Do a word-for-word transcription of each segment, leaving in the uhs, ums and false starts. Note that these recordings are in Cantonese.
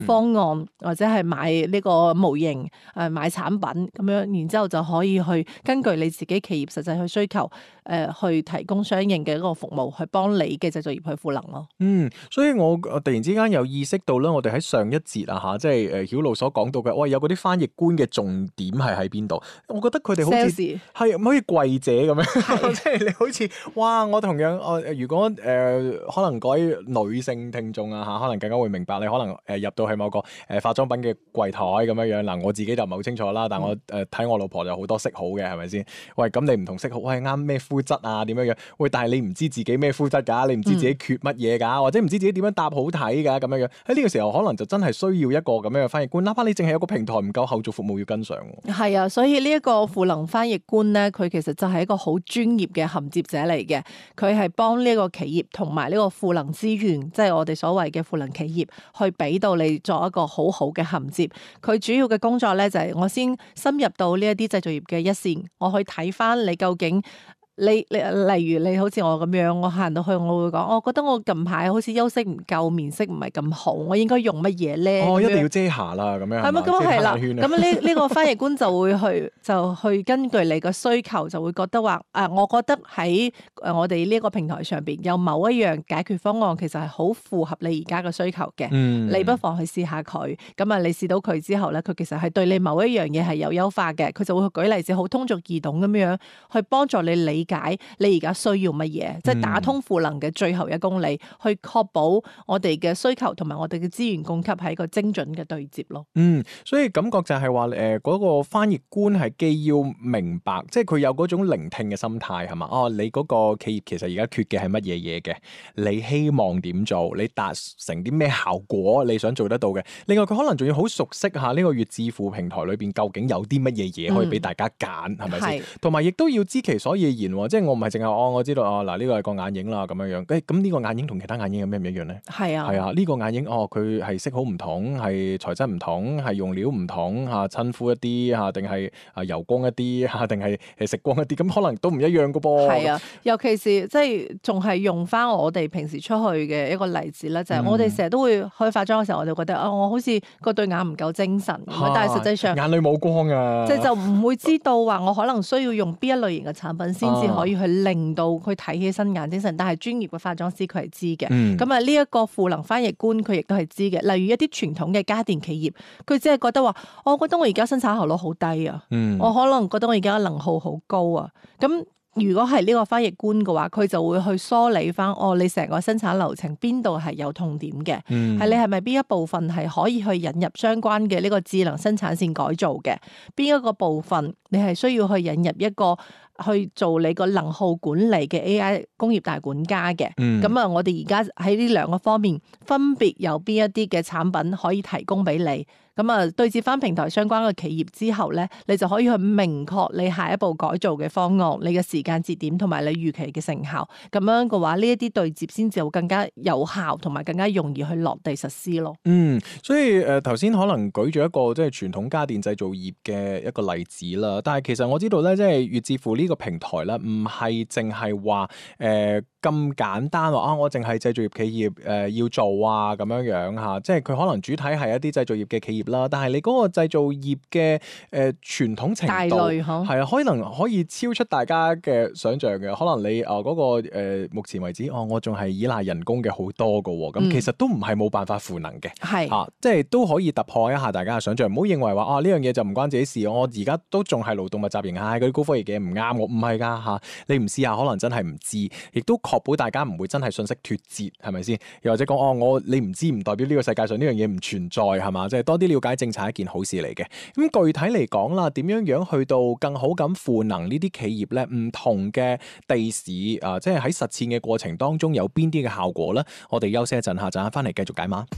方案，或者係買呢個模型誒買產品咁樣，然之後就可以去根據你自己企業實際去需求誒、呃、去提供相應嘅一個服務，去幫你嘅製造業去賦能咯。 嗯，所以我突然之間有意識到咧，我哋喺上一節啊嚇，即係誒曉露所講到嘅，喂有嗰啲翻譯官嘅重點係喺邊度？我覺得佢哋好似係唔可以貴者咁樣，即係你好似哇！我同樣我、呃、如果誒、呃、可能各位女性聽眾啊嚇，可能更加會明白你可能誒入到去某個誒化妝品嘅櫃台咁樣樣嗱，我自己就唔係好清楚啦，但我誒睇、呃、我老婆就好多色號嘅係咪先？喂，咁你唔同色號，喂啱咩膚質啊點樣樣？喂，但係你唔知自己咩膚質㗎，你唔知自己缺乜嘢㗎，或者唔知自己點樣搭好睇㗎咁樣樣。喺呢個時候可能就真係需要一個咁樣嘅翻譯官，哪怕你淨係有個平台唔夠，後續服務要跟上。 係啊，所以呢一個賦能翻譯官咧，佢其實就係一個好專業嘅銜接者嚟嘅，佢係幫呢個企業同埋呢個賦能資源，即係我哋所謂嘅賦能企業，去俾到你作一個好好嘅銜接。佢主要嘅工作咧就係我先深入到呢一啲製造業嘅一線，我去睇翻你究竟。你你例如你好似我咁樣，我行到去我會講，我覺得我近排好似休息唔夠，面色唔係咁好，我應該用乜嘢咧？ 哦，一定要遮瑕啦，咁樣係咪？咁係啦，咁呢呢個翻譯官就會去就去根據你個需求，就會覺得話誒、啊，我覺得喺誒我哋呢個平台上邊有某一樣解決方案，其實係好符合你而家嘅需求嘅。嗯、你不妨去試下佢。咁啊，你試到佢之後咧，佢其實係對你某一樣嘢係有優化嘅，佢就會舉例子，好通俗易懂咁樣去幫助你理解你而家需要乜嘢，即係打通賦能嘅最後一公里，去確保我哋嘅需求同埋我哋嘅資源供給係一個精準嘅對接咯。 嗯，所以感覺就係話誒嗰個翻譯官係既要明白，即係佢有嗰種聆聽嘅心態係嘛？哦，你嗰個企業其實而家缺嘅係乜嘢嘢嘅？你希望點做？你達成啲咩效果？你想做得到嘅？另外佢可能仲要好熟悉下呢個粵智庫平台裏邊究竟有啲乜嘢嘢可以俾大家揀，係咪先？同埋亦都要知其所以然，即係我唔係淨係哦，我知道哦嗱呢個係個眼影啦咁樣樣，誒咁呢個眼影同其他眼影有咩唔一樣咧？係啊，係啊，呢個眼影哦佢係色號唔同，係材質唔同，係用料唔同嚇，親膚一啲嚇，定係啊油光一啲嚇，定係誒食光一啲，咁可能都唔一樣噶噃。係啊， 尤其是即係仲係用翻我哋平時出去嘅一個例子啦，就係、是、我哋成日都會去化妝嘅時候，我就覺得啊、哦，我好似個對眼唔夠精神，啊、但係實際上眼裏冇光啊， 即係就唔會知道話我可能需要用邊一類型嘅產品先至可以去令到佢睇起身眼精神，但係專業嘅化妝師佢係知嘅。咁啊呢一個賦能翻譯官佢亦都係知嘅。例如一啲傳統嘅家電企業，佢只係覺得話，我覺得我而家生產效率好低啊，嗯、我可能覺得我而家能耗好高啊。咁如果係呢個翻譯官嘅話，佢就會去梳理翻，哦，你成個生產流程邊度係有痛點嘅，係、嗯、你係咪邊一部分係可以去引入相關嘅呢個智能生產線改造嘅？邊一個部分你係需要去引入一個去做你個能耗管理嘅 A I 工業大管家嘅？咁啊、嗯，我哋而家喺呢兩個方面分別有邊一啲嘅產品可以提供俾你？咁啊，對接翻平台相關嘅企業之後咧，你就可以去明確你下一步改造嘅方案，你嘅時間節點同埋你預期嘅成效。咁樣嘅話，呢一啲對接先至會更加有效，同埋更加容易去落地實施咯。 嗯，所以誒頭先可能舉咗一個即係傳統家電製造業嘅一個例子啦。但係其實我知道咧，即係粵智庫呢個平台咧，唔係淨係話誒咁簡單話啊，我淨係製造業企業誒、呃、要做啊咁樣樣嚇。即係佢可能主體係一啲製造業嘅企業啦，但係你嗰個製造業嘅誒傳統程度係啊，可能可以超出大家嘅想像嘅。可能你啊嗰、呃那個、呃、目前為止，哦，我仲係依賴人工嘅好多㗎喎。咁、嗯、其實都唔係冇辦法賦能嘅，係是啊，即係都可以突破一下大家嘅想像。唔好認為話啊呢樣嘢就唔關自己事，我而家都仲係勞動密集型，唉嗰啲高科技嘅唔啱我，唔係㗎嚇。你唔試下，可能真係唔知，亦都確保大家唔會真係信息脫節，係咪先？又或者講哦，我你唔知唔代表呢個世界上呢樣嘢唔存在係嘛？即係多啲了解政策係一件好事嚟嘅。咁具體嚟講啦，點樣樣去到更好咁賦能呢啲企業咧？唔同嘅地市啊，即係喺實踐嘅過程當中有邊啲嘅效果咧？我哋休息一陣，下陣翻嚟繼續解碼。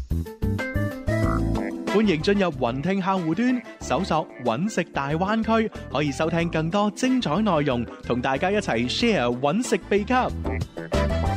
歡迎進入雲聽客戶端，搜索揾食大灣區，可以收聽更多精彩內容，同大家一齊 share 揾食秘笈。